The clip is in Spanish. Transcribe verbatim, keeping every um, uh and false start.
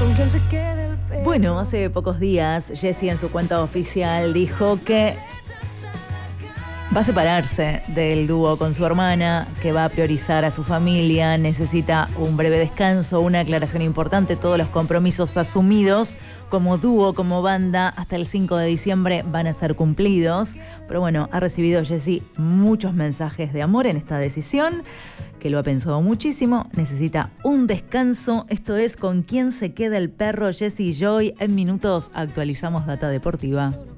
con quien se quede el perro. Bueno, hace pocos días Jessie en su cuenta oficial dijo que va a separarse del dúo con su hermana, que va a priorizar a su familia, necesita un breve descanso, una aclaración importante, todos los compromisos asumidos como dúo, como banda, hasta el cinco de diciembre van a ser cumplidos. Pero bueno, ha recibido Jessie muchos mensajes de amor en esta decisión, que lo ha pensado muchísimo, necesita un descanso. Esto es Con quién se queda el perro, Jessie Joy. En minutos actualizamos data deportiva.